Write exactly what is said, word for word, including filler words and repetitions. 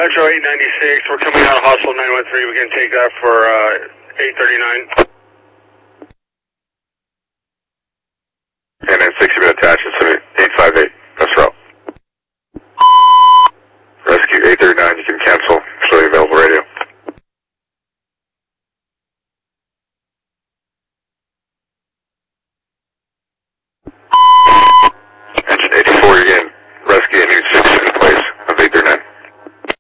Metro eight ninety-six, we're coming out of Hostel nine one three. We can take that for uh, eight thirty-nine.